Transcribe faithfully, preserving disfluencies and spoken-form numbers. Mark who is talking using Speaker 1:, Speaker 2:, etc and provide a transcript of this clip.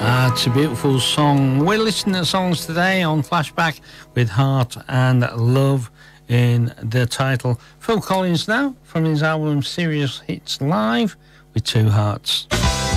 Speaker 1: It's a beautiful song. We're listening to songs today on Flashback with Heart and Love in the title. Phil Collins now from his album Serious Hits Live with Two Hearts.